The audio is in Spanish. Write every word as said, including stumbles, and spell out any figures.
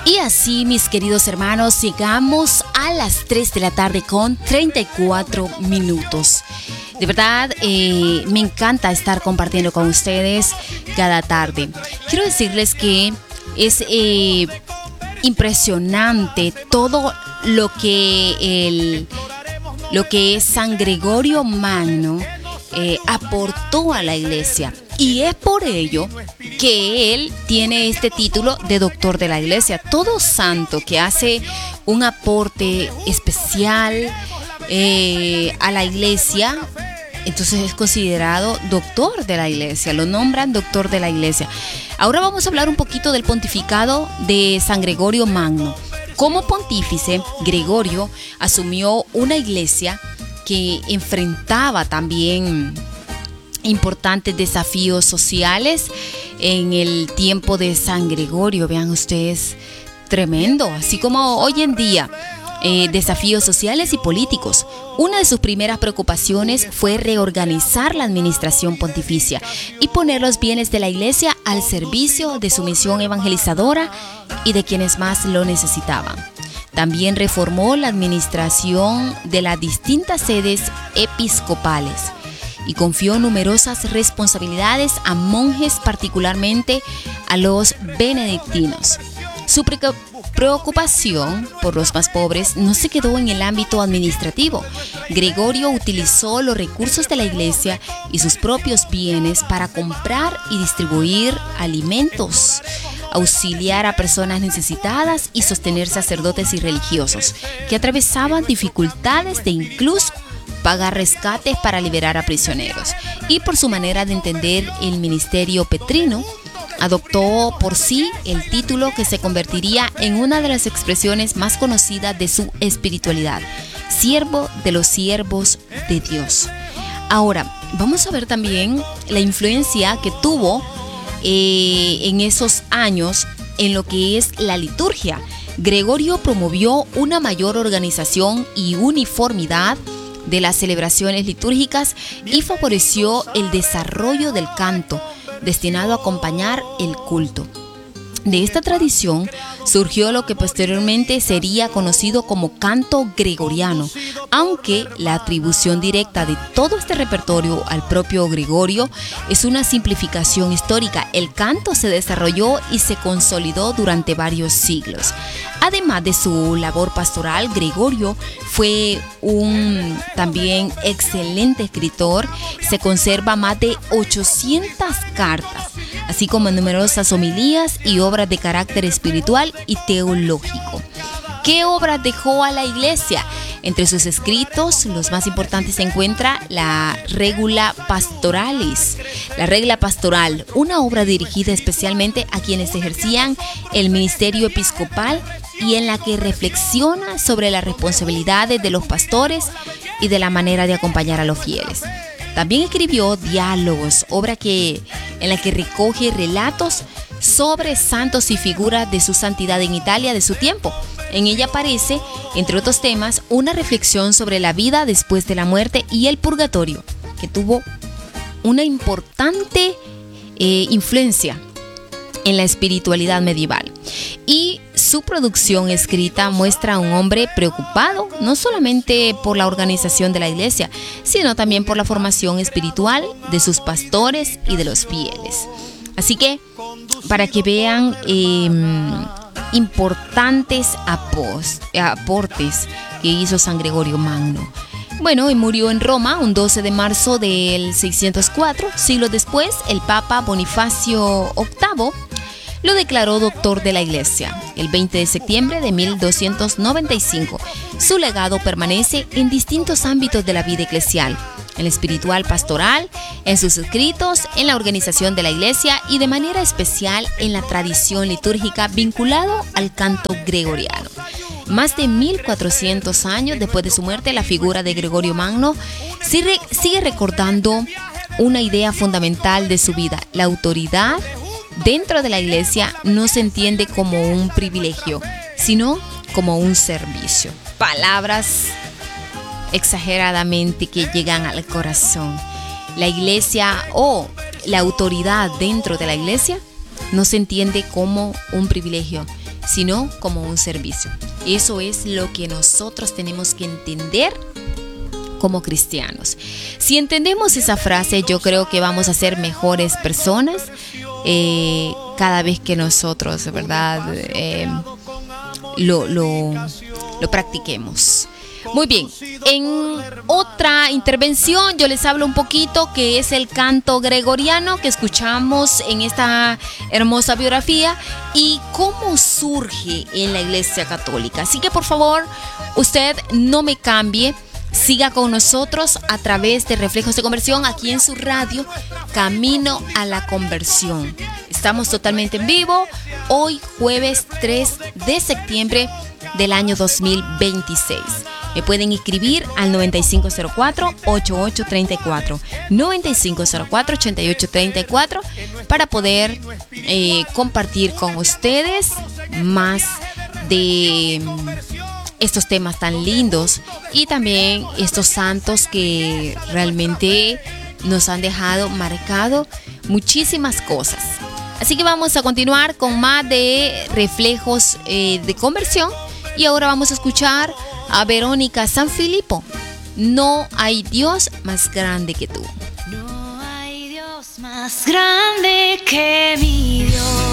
Y así, mis queridos hermanos, llegamos a las tres de la tarde con treinta y cuatro minutos. De verdad, eh, me encanta estar compartiendo con ustedes cada tarde. Quiero decirles que es eh, impresionante todo lo que, el, lo que es San Gregorio Magno eh, aportó a la iglesia. Y es por ello que él tiene este título de doctor de la iglesia. Todo santo que hace un aporte especial eh, a la iglesia, entonces es considerado doctor de la iglesia, lo nombran doctor de la iglesia. Ahora vamos a hablar un poquito del pontificado de San Gregorio Magno. Como pontífice, Gregorio asumió una iglesia que enfrentaba también importantes desafíos sociales en el tiempo de San Gregorio. Vean ustedes, tremendo, así como hoy en día, eh, desafíos sociales y políticos. Una de sus primeras preocupaciones fue reorganizar la administración pontificia y poner los bienes de la iglesia al servicio de su misión evangelizadora y de quienes más lo necesitaban. También reformó la administración de las distintas sedes episcopales y confió numerosas responsabilidades a monjes, particularmente a los benedictinos. Su preocupación por los más pobres no se quedó en el ámbito administrativo. Gregorio utilizó los recursos de la iglesia y sus propios bienes para comprar y distribuir alimentos, auxiliar a personas necesitadas y sostener sacerdotes y religiosos que atravesaban dificultades de incluso pagar rescates para liberar a prisioneros. Y por su manera de entender el ministerio petrino, adoptó por sí el título que se convertiría en una de las expresiones más conocidas de su espiritualidad: siervo de los siervos de Dios. Ahora, vamos a ver también la influencia que tuvo eh, en esos años en lo que es la liturgia. Gregorio promovió una mayor organización y uniformidad de las celebraciones litúrgicas y favoreció el desarrollo del canto, destinado a acompañar el culto. De esta tradición surgió lo que posteriormente sería conocido como canto gregoriano, aunque la atribución directa de todo este repertorio al propio Gregorio es una simplificación histórica. El canto se desarrolló y se consolidó durante varios siglos. Además de su labor pastoral, Gregorio fue un también excelente escritor. Se conserva más de ochocientas cartas, así como numerosas homilías y obras de carácter espiritual y teológico. ¿Qué obras dejó a la iglesia? Entre sus escritos, los más importantes se encuentra la Regula Pastoralis. La Regla Pastoral, una obra dirigida especialmente a quienes ejercían el ministerio episcopal y en la que reflexiona sobre las responsabilidades de los pastores y de la manera de acompañar a los fieles. También escribió Diálogos, obra que, en la que recoge relatos sobre santos y figuras de su santidad en Italia de su tiempo. En ella aparece, entre otros temas, una reflexión sobre la vida después de la muerte y el purgatorio, que tuvo una importante eh, influencia en la espiritualidad medieval. Y su producción escrita muestra a un hombre preocupado no solamente por la organización de la iglesia, sino también por la formación espiritual de sus pastores y de los fieles. Así que, para que vean eh, importantes apos, aportes que hizo San Gregorio Magno. Bueno, y murió en Roma un doce de marzo del seiscientos cuatro. Siglos después, el Papa Bonifacio octavo lo declaró doctor de la iglesia el veinte de septiembre de mil doscientos noventa y cinco. Su legado permanece en distintos ámbitos de la vida eclesial: en el espiritual pastoral, en sus escritos, en la organización de la iglesia y de manera especial en la tradición litúrgica vinculado al canto gregoriano. Más de mil cuatrocientos años después de su muerte, la figura de Gregorio Magno sigue, sigue recordando una idea fundamental de su vida: la autoridad dentro de la iglesia no se entiende como un privilegio, sino como un servicio. Palabras exageradamente que llegan al corazón. La iglesia o la autoridad dentro de la iglesia no se entiende como un privilegio, sino como un servicio. Eso es lo que nosotros tenemos que entender como cristianos. Si entendemos esa frase, yo creo que vamos a ser mejores personas eh, cada vez que nosotros, ¿verdad? Eh, lo, lo, lo practiquemos. Muy bien, en otra intervención yo les hablo un poquito que es el canto gregoriano que escuchamos en esta hermosa biografía y cómo surge en la Iglesia Católica. Así que por favor, usted no me cambie, siga con nosotros a través de Reflejos de Conversión aquí en su radio Camino a la Conversión. Estamos totalmente en vivo hoy jueves tres de septiembre del año dos mil veintiséis. Me pueden escribir al noventa y cinco cero cuatro, ochenta y ocho treinta y cuatro, noventa y cinco cero cuatro, ochenta y ocho treinta y cuatro para poder eh, compartir con ustedes más de estos temas tan lindos y también estos santos que realmente nos han dejado marcado muchísimas cosas. Así que vamos a continuar con más de Reflejos eh, de Conversión y ahora vamos a escuchar a Verónica Sanfilippo. No hay Dios más grande que tú. No hay Dios más grande que mi Dios.